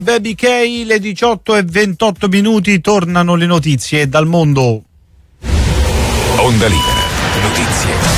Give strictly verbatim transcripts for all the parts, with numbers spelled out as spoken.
Baby K, le diciotto e ventotto minuti, tornano le notizie dal mondo. Onda Libera, notizie.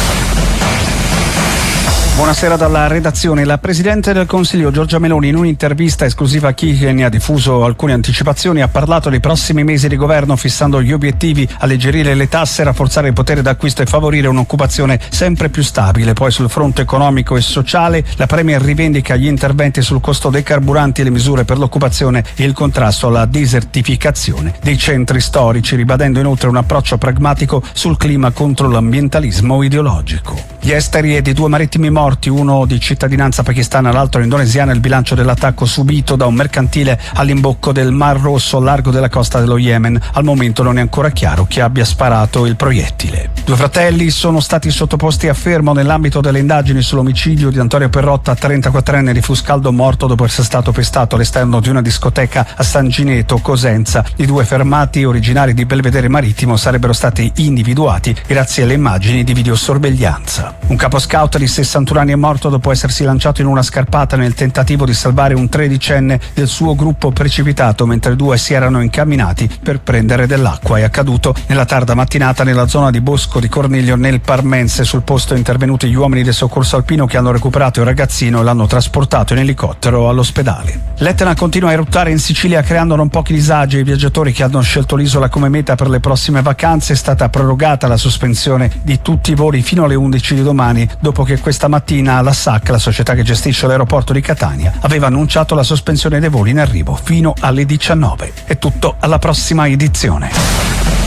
Buonasera dalla redazione. La Presidente del Consiglio Giorgia Meloni, in un'intervista esclusiva a chi ne ha diffuso alcune anticipazioni, ha parlato dei prossimi mesi di governo fissando gli obiettivi: alleggerire le tasse, rafforzare il potere d'acquisto e favorire un'occupazione sempre più stabile. Poi sul fronte economico e sociale la Premier rivendica gli interventi sul costo dei carburanti e le misure per l'occupazione e il contrasto alla desertificazione dei centri storici, ribadendo inoltre un approccio pragmatico sul clima contro l'ambientalismo ideologico. Gli esteri e di due marittimi morti, uno di cittadinanza pakistana, l'altro indonesiana, il bilancio dell'attacco subito da un mercantile all'imbocco del Mar Rosso al largo della costa dello Yemen. Al momento non è ancora chiaro chi abbia sparato il proiettile. Due fratelli sono stati sottoposti a fermo nell'ambito delle indagini sull'omicidio di Antonio Perrotta, trentaquattrenne di Fuscaldo, morto dopo essere stato pestato all'esterno di una discoteca a San Gineto, Cosenza. I due fermati, originari di Belvedere Marittimo, sarebbero stati individuati grazie alle immagini di videosorveglianza. Un capo scout di sessantuno anni è morto dopo essersi lanciato in una scarpata nel tentativo di salvare un tredicenne del suo gruppo precipitato mentre due si erano incamminati per prendere dell'acqua. È accaduto nella tarda mattinata nella zona di Bosco di Corniglio nel Parmense. Sul posto intervenuti gli uomini del soccorso alpino che hanno recuperato il ragazzino e l'hanno trasportato in elicottero all'ospedale. L'Etna continua a eruttare in Sicilia creando non pochi disagi ai viaggiatori che hanno scelto l'isola come meta per le prossime vacanze. È stata prorogata la sospensione di tutti i voli fino alle undici di domani, dopo che questa mattina la S A C, la società che gestisce l'aeroporto di Catania, aveva annunciato la sospensione dei voli in arrivo fino alle diciannove. È tutto, alla prossima edizione.